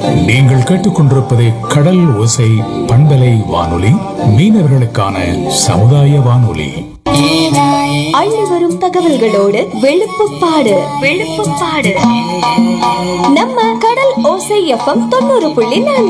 நீங்கள் கேட்டுக்கொண்டிருப்பது கடல் ஓசை பண்பலை வானொலி, மீனவர்களுக்கான சமுதாய வானொலி. அள்ளி வரும் தகவல்களோடு வெளுப்புப்பாடு நம்ம கடல் ஓசை FM 90.4.